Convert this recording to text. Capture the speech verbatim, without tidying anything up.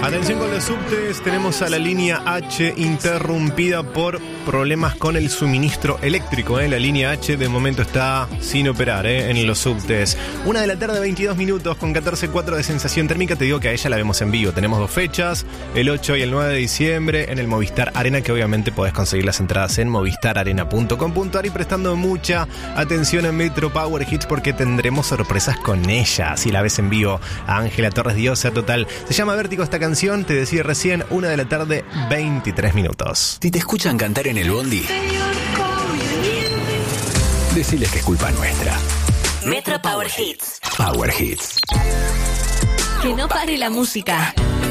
Atención con los subtes, tenemos a la línea H interrumpida por problemas con el suministro eléctrico. ¿eh? La línea H de momento está sin operar ¿eh? en los subtes. Una de la tarde, veintidós minutos, con catorce coma cuatro de sensación térmica. Te digo que a ella la vemos en vivo. Tenemos dos fechas, el ocho y el nueve de diciembre, en el Movistar Arena, que obviamente podés conseguir las entradas en movistar arena punto com punto a r, y prestando mucha atención en Metro Power Hits porque tendremos sorpresas con ella. Si la ves en vivo, a Ángela Torres, diosa total. Se llama Vértigo esta canción, te decía recién, una de la tarde, veintitrés minutos. Si te escuchan cantar en el bondi, deciles que es culpa nuestra. Metro Power Hits. Power Hits. Que no pare la música.